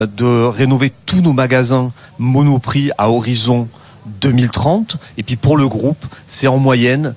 de rénover tous nos magasins Monoprix à horizon 2030. Et puis pour le groupe, c'est en moyenne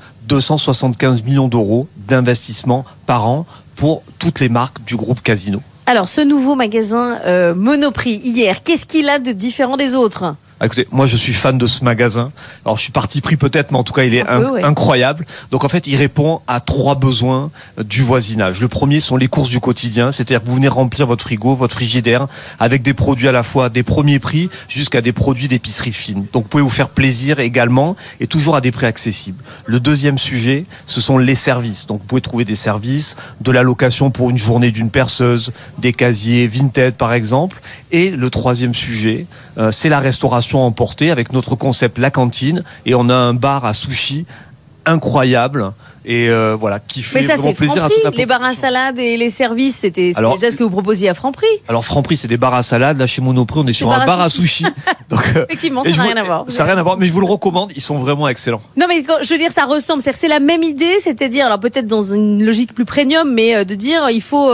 275 millions d'euros d'investissement par an pour toutes les marques du groupe Casino. Alors, ce nouveau magasin Monoprix, hier, qu'est-ce qu'il a de différent des autres ? Écoutez, moi je suis fan de ce magasin. Alors je suis parti pris peut-être, mais en tout cas il est incroyable. Donc en fait il répond à 3 besoins du voisinage. Le premier sont les courses du quotidien, c'est-à-dire que vous venez remplir votre frigo, votre frigidaire avec des produits à la fois des premiers prix jusqu'à des produits d'épicerie fine. Donc vous pouvez vous faire plaisir également et toujours à des prix accessibles. Le deuxième sujet, ce sont les services. Donc vous pouvez trouver des services, de la location pour une journée d'une perceuse, des casiers Vinted par exemple. Et le troisième sujet, c'est la restauration emportée avec notre concept La Cantine, et on a un bar à sushi incroyable et voilà, qui fait vraiment plaisir à toute la population. Les bars à salade et les services, c'était déjà ce que vous proposiez à Franprix. Alors Franprix, c'est des bars à salade. Là chez Monoprix, on est sur un bar à sushi. Donc, effectivement, ça n'a rien à voir. Ça n'a rien à voir, mais je vous le recommande, ils sont vraiment excellents. Non mais je veux dire, ça ressemble, c'est la même idée, c'est-à-dire, alors peut-être dans une logique plus premium, mais de dire il faut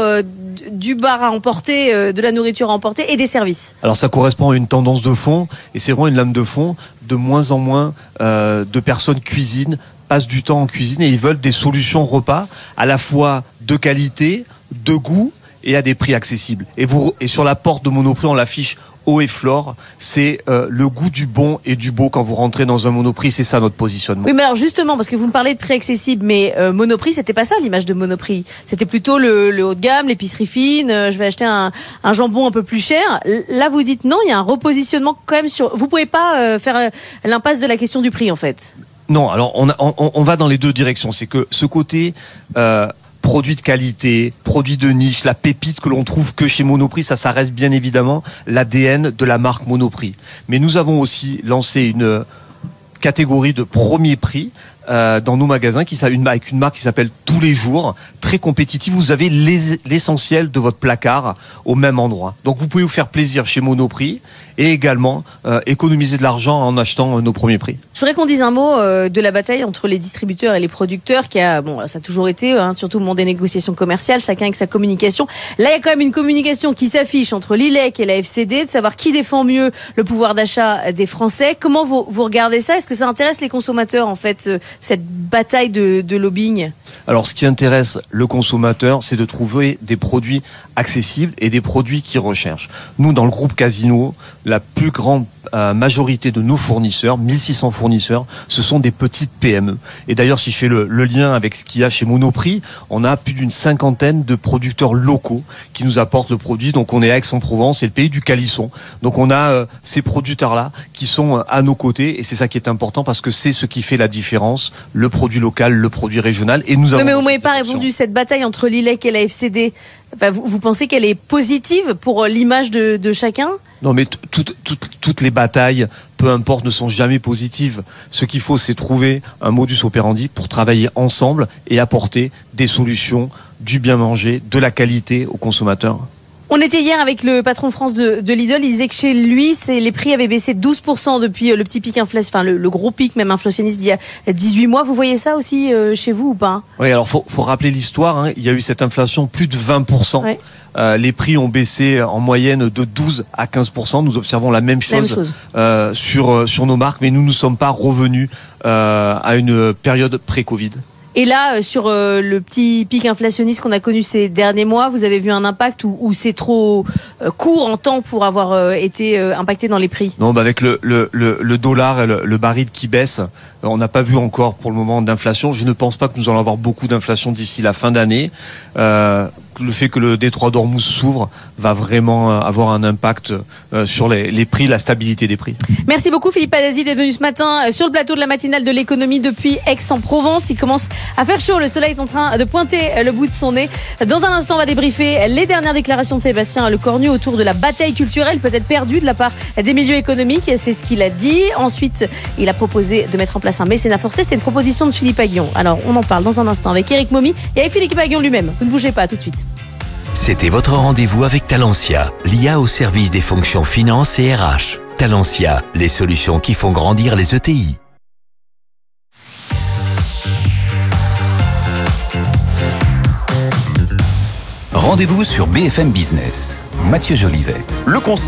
du bar à emporter, de la nourriture à emporter et des services. Alors ça correspond à une tendance de fond, et c'est vraiment une lame de fond. De moins en moins de personnes cuisinent, passent du temps en cuisine, et ils veulent des solutions repas à la fois de qualité, de goût et à des prix accessibles. Et sur la porte de Monoprix, on l'affiche haut et flore, c'est le goût du bon et du beau quand vous rentrez dans un Monoprix, c'est ça notre positionnement. Oui, mais alors justement, parce que vous me parlez de prix accessible, mais Monoprix, c'était pas ça l'image de Monoprix. C'était plutôt le haut de gamme, l'épicerie fine, je vais acheter un jambon un peu plus cher. Là, vous dites non, il y a un repositionnement quand même sur... Vous pouvez pas faire l'impasse de la question du prix, en fait. Non, alors on va dans les deux directions. C'est que ce côté... produits de qualité, produits de niche, la pépite que l'on trouve que chez Monoprix, ça reste bien évidemment l'ADN de la marque Monoprix. Mais nous avons aussi lancé une catégorie de premier prix dans nos magasins avec une marque qui s'appelle Tous les jours, très compétitive. Vous avez l'essentiel de votre placard au même endroit. Donc vous pouvez vous faire plaisir chez Monoprix et également économiser de l'argent en achetant nos premiers prix. Je voudrais qu'on dise un mot de la bataille entre les distributeurs et les producteurs ça a toujours été, surtout le monde des négociations commerciales, chacun avec sa communication. Là, il y a quand même une communication qui s'affiche entre l'ILEC et la FCD, de savoir qui défend mieux le pouvoir d'achat des Français. Comment vous regardez ça ? Est-ce que ça intéresse les consommateurs, en fait, cette bataille de lobbying ? Alors, ce qui intéresse le consommateur, c'est de trouver des produits accessibles et des produits qu'il recherche. Nous, dans le groupe Casino, la plus grande majorité de nos fournisseurs, 1600 fournisseurs, ce sont des petites PME. Et d'ailleurs, si je fais le lien avec ce qu'il y a chez Monoprix, on a plus d'une 50aine de producteurs locaux qui nous apportent le produit. Donc, on est à Aix-en-Provence, c'est le pays du calisson. Donc, on a ces producteurs-là qui sont à nos côtés, et c'est ça qui est important parce que c'est ce qui fait la différence, le produit local, le produit régional. Et nous avons... Mais vous m'avez pas répondu, cette bataille entre l'ILEC et la FCD, vous pensez qu'elle est positive pour l'image de chacun ? Non, mais toutes les batailles, peu importe, ne sont jamais positives. Ce qu'il faut, c'est trouver un modus operandi pour travailler ensemble et apporter des solutions, du bien manger, de la qualité aux consommateurs. On était hier avec le patron France de Lidl. Il disait que chez lui, les prix avaient baissé 12% depuis le petit pic le gros pic même inflationniste d'il y a 18 mois. Vous voyez ça aussi chez vous ou pas ? Oui, alors faut rappeler l'histoire. Il y a eu cette inflation plus de 20%. Ouais. Les prix ont baissé en moyenne de 12 à 15%. Nous observons la même chose. Sur nos marques, mais nous ne sommes pas revenus à une période pré-Covid. Et là, sur le petit pic inflationniste qu'on a connu ces derniers mois, vous avez vu un impact ou c'est trop court en temps pour avoir été impacté dans les prix ? Non, avec le dollar et le baril qui baisse, on n'a pas vu encore pour le moment d'inflation. Je ne pense pas que nous allons avoir beaucoup d'inflation d'ici la fin d'année. Le fait que le détroit d'Ormuz s'ouvre va vraiment avoir un impact sur les prix, la stabilité des prix. Merci beaucoup Philippe Padazzi d'être venu ce matin sur le plateau de la matinale de l'économie depuis Aix-en-Provence. Il commence à faire chaud, le soleil est en train de pointer le bout de son nez. Dans un instant, on va débriefer les dernières déclarations de Sébastien Lecornu autour de la bataille culturelle peut-être perdue de la part des milieux économiques. C'est ce qu'il a dit. Ensuite, il a proposé de mettre en place un mécénat forcé. C'est une proposition de Philippe Aghion. Alors, on en parle dans un instant avec Eric Momy et avec Philippe Aghion lui-même. Vous ne bougez pas, tout de suite. C'était votre rendez-vous avec Talentia, l'IA au service des fonctions finance et RH. Talentia, les solutions qui font grandir les ETI. Rendez-vous sur BFM Business. Mathieu Jolivet. Le conseil